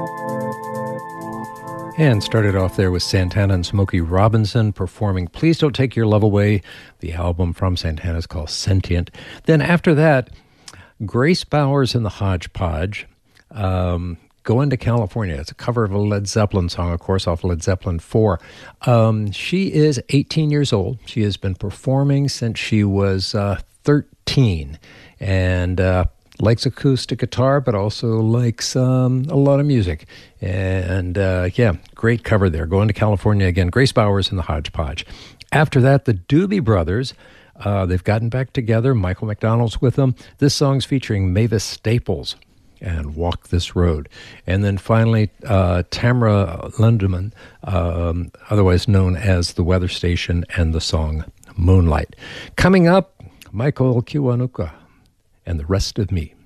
And started off there with Santana and Smokey Robinson performing Please Don't Take Your Love Away. The album from Santana is called Sentient. Then after that, Grace Bowers and the Hodgepodge, Going to California. It's a cover of a Led Zeppelin song, of course, off Led Zeppelin 4. She is 18 years old. She has been performing since she was 13 and likes acoustic guitar, but also likes a lot of music. And yeah, great cover there. Going to California again. Grace Bowers and the Hodgepodge. After that, the Doobie Brothers. They've gotten back together. Michael McDonald's with them. This song's featuring Mavis Staples and Walk This Road. And then finally, Tamara Lindemann, otherwise known as The Weather Station, and the song Moonlight. Coming up, Michael Kiwanuka and The Rest of Me.